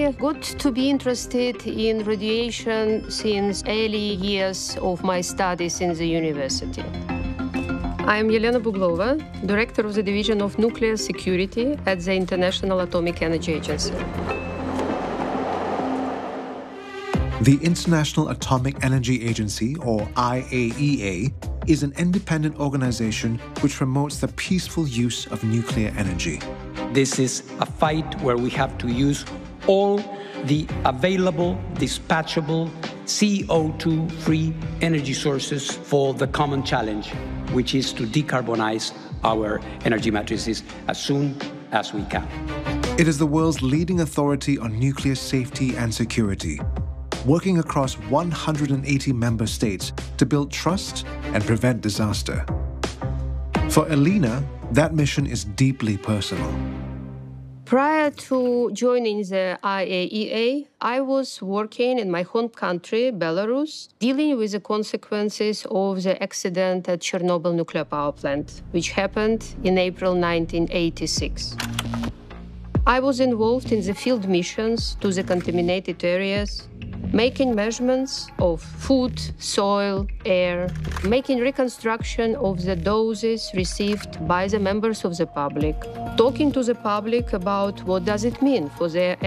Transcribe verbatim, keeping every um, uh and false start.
me good to be interested in radiation since early years of my studies in the university. I am Yelena Buglova, Director of the Division of Nuclear Security at the International Atomic Energy Agency. The International Atomic Energy Agency, or I A E A, is an independent organization which promotes the peaceful use of nuclear energy. This is a fight where we have to use all the available, dispatchable, C O two free energy sources for the common challenge, which is to decarbonize our energy matrices as soon as we can. It is the world's leading authority on nuclear safety and security, working across one hundred eighty member states to build trust and prevent disaster. For Elena, that mission is deeply personal. Prior to joining the I A E A, I was working in my home country, Belarus, dealing with the consequences of the accident at Chernobyl nuclear power plant, which happened in April nineteen eighty-six. I was involved in the field missions to the contaminated areas, making measurements of food, soil, air, making reconstruction of the doses received by the members of the public, talking to the public about what does it mean for their